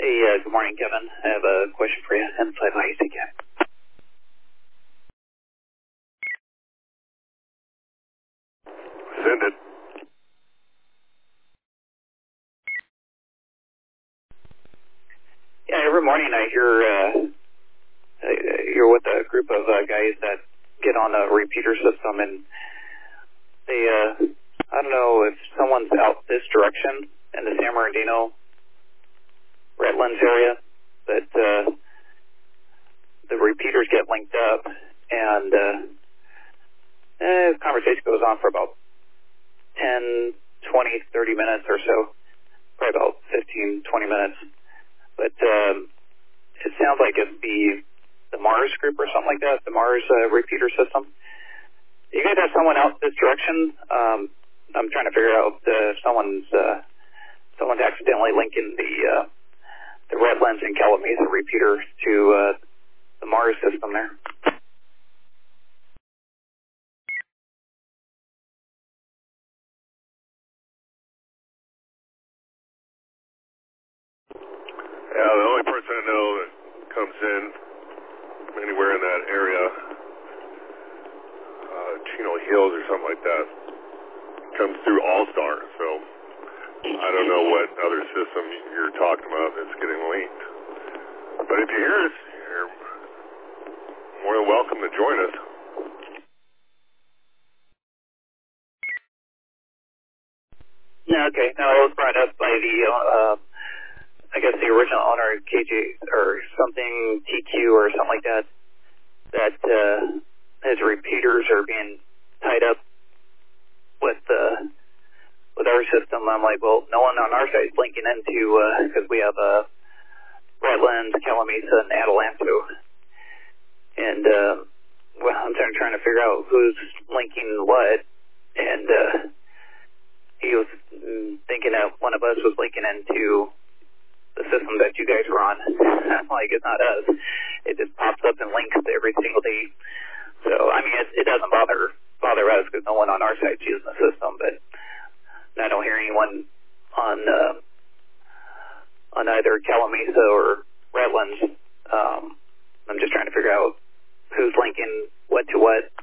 Hey, good morning, Kevin. I have a question for you. N5 IC cap. Send it. Yeah, every morning I hear you're with a group of guys that get on a repeater system, and they, I don't know if someone's out this direction in the San Bernardino, Redlands area, but the repeaters get linked up, and the conversation goes on for about 10, 20, 30 minutes or so, probably about 15, 20 minutes. But it sounds like it's the Mars group or something like that, the Mars repeater system. You guys have someone out this direction? I'm trying to figure out if someone's accidentally linking the Redlands and Calamasa repeater to the Mars system there. Yeah, the only person I know that comes in anywhere in that area, Chino Hills or something like that, comes through All-Star. So I don't know what other system you're talking about that's getting linked. But if you hear us, you're more than welcome to join us. Yeah, okay. No, it was brought up by the, I guess the original owner, KJ, or something, TQ or something like that, that his repeaters are being tied up with our system. I'm like, well, no one on our side is linking into, because we have Redlands, Calamasa, and Adelanto. And, well, I'm trying to figure out who's linking what, and he was thinking that one of us was linking into the system that you guys were on. I'm like, it's not us. It just pops up and links every single day. So, I mean, it doesn't bother us because no one on our side is using the system, but I don't hear anyone on either Calamasa or Redlands. I'm just trying to figure out who's linking what to what.